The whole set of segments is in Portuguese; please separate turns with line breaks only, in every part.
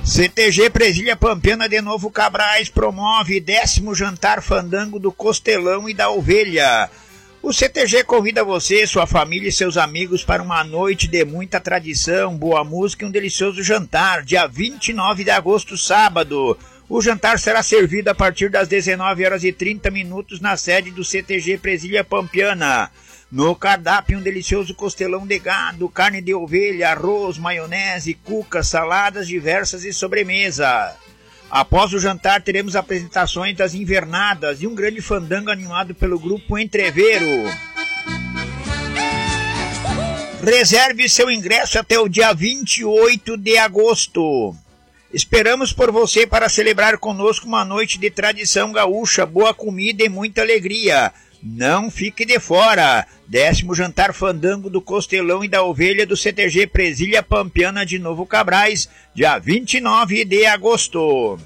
CTG Presília Pampiana de Novo Cabrais promove 10º Jantar Fandango do Costelão e da Ovelha. O CTG convida você, sua família e seus amigos para uma noite de muita tradição, boa música e um delicioso jantar, dia 29 de agosto, sábado. O jantar será servido a partir das 19h30 na sede do CTG Presília Pampiana. No cardápio, um delicioso costelão de gado, carne de ovelha, arroz, maionese, cuca, saladas diversas e sobremesa. Após o jantar, teremos apresentações das invernadas e um grande fandango animado pelo grupo Entreveiro. Reserve seu ingresso até o dia 28 de agosto. Esperamos por você para celebrar conosco uma noite de tradição gaúcha, boa comida e muita alegria. Não fique de fora. 10º Jantar Fandango do Costelão e da Ovelha do CTG Presília Pampiana de Novo Cabrais, dia 29 de agosto.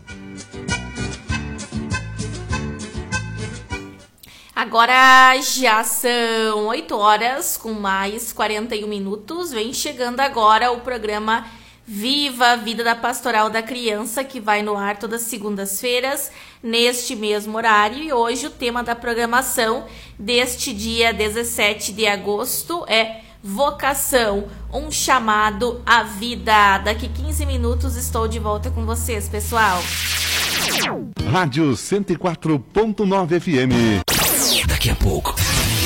Agora já são 8 horas com mais 41 minutos. Vem chegando agora o programa Viva a Vida da Pastoral da Criança, que vai no ar todas as segundas-feiras, neste mesmo horário. E hoje o tema da programação deste dia 17 de agosto é Vocação, um chamado à vida. Daqui 15 minutos estou de volta com vocês, pessoal.
Rádio 104.9 FM.
Daqui a pouco